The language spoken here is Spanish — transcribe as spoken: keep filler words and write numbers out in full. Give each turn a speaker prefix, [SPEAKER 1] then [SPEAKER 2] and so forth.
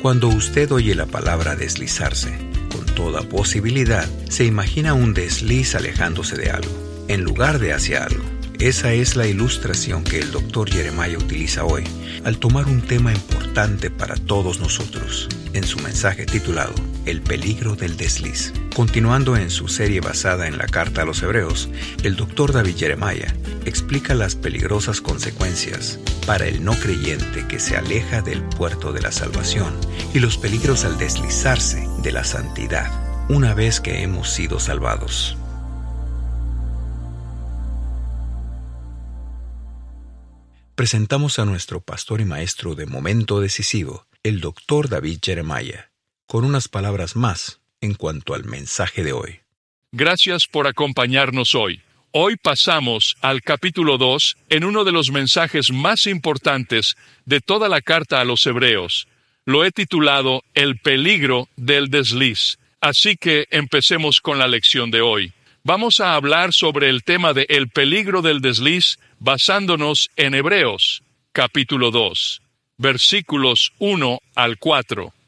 [SPEAKER 1] Cuando usted oye la palabra deslizarse, con toda posibilidad, se imagina un desliz alejándose de algo, en lugar de hacia algo. Esa es la ilustración que el doctor Jeremiah utiliza hoy, al tomar un tema importante para todos nosotros, en su mensaje titulado El peligro del desliz. Continuando en su serie basada en la carta a los Hebreos, el doctor David Jeremiah explica las peligrosas consecuencias para el no creyente que se aleja del puerto de la salvación y los peligros al deslizarse de la santidad una vez que hemos sido salvados. Presentamos a nuestro pastor y maestro de momento decisivo, el doctor David Jeremiah, con unas palabras más en cuanto al mensaje de hoy.
[SPEAKER 2] Gracias por acompañarnos hoy. Hoy pasamos al capítulo dos en uno de los mensajes más importantes de toda la carta a los Hebreos. Lo he titulado El peligro del desliz. Así que empecemos con la lección de hoy. Vamos a hablar sobre el tema de el peligro del desliz basándonos en Hebreos, capítulo dos, versículos uno al cuatro.